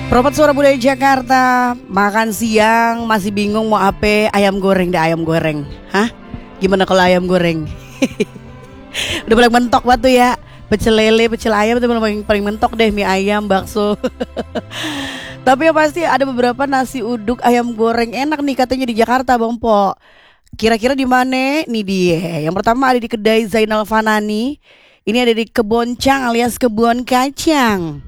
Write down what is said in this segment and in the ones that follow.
Perempat Suara Budaya Jakarta, makan siang masih bingung mau apa? Ayam goreng dah, ayam goreng. Hah? Gimana kalau ayam goreng? Udah paling mentok batu ya. Pecel lele, pecel ayam itu paling mentok deh, mie ayam, bakso. Tapi yang pasti ada beberapa nasi uduk ayam goreng enak nih katanya di Jakarta, Bang Po. Kira-kira di mana? Nih dia. Yang pertama ada di kedai Zainal Fanani. Ini ada di Keboncang alias Kebun Kacang.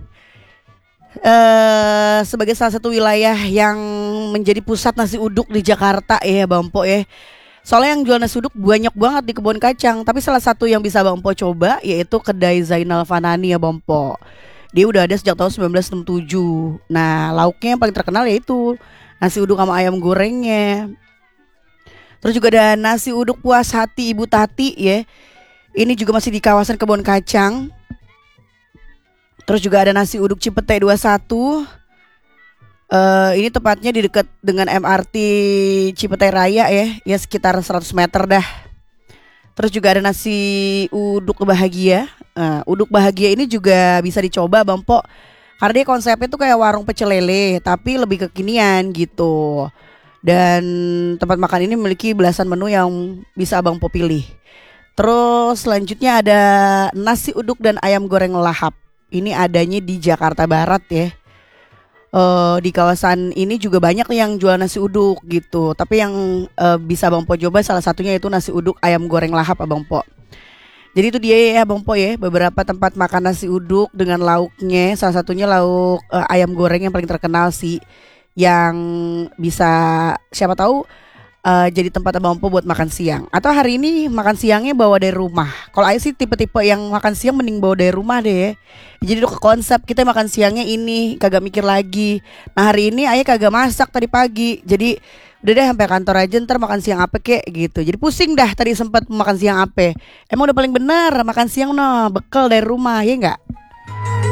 Sebagai salah satu wilayah yang menjadi pusat nasi uduk di Jakarta ya Bang Po ya. Soalnya yang jual nasi uduk banyak banget di Kebun Kacang. Tapi salah satu yang bisa Bang Po coba yaitu kedai Zainal Fanani ya Bang Po. Dia udah ada sejak tahun 1967. Nah lauknya yang paling terkenal yaitu nasi uduk sama ayam gorengnya. Terus juga ada nasi uduk puas hati Ibu Tati ya. Ini juga masih di kawasan Kebun Kacang. Terus juga ada nasi uduk Cipete 21. Ini tepatnya di dekat dengan MRT Cipete Raya ya. Ya sekitar 100 meter dah. Terus juga ada nasi uduk bahagia. Uduk bahagia ini juga bisa dicoba Bang Po. Karena dia konsepnya tuh kayak warung pecel lele, tapi lebih kekinian gitu. Dan tempat makan ini memiliki belasan menu yang bisa Bang Po pilih. Terus selanjutnya ada nasi uduk dan ayam goreng lahap. Ini adanya di Jakarta Barat ya. Di kawasan ini juga banyak yang jual nasi uduk gitu. Tapi yang bisa Bang Po coba salah satunya itu nasi uduk ayam goreng lahap Bang Po. Jadi itu dia ya Bang Po ya. Beberapa tempat makan nasi uduk dengan lauknya. Salah satunya lauk ayam goreng yang paling terkenal sih. Yang bisa siapa tahu jadi tempat Abang Po buat makan siang. Atau hari ini makan siangnya bawa dari rumah. Kalau Ayah sih tipe-tipe yang makan siang mending bawa dari rumah deh. Jadi udah ke konsep kita makan siangnya ini, kagak mikir lagi. Nah hari ini Ayah kagak masak tadi pagi. Jadi udah deh sampai kantor aja ntar makan siang apa kek gitu. Jadi pusing dah tadi sempat makan siang apa. Emang udah paling bener makan siang no bekal dari rumah ya enggak?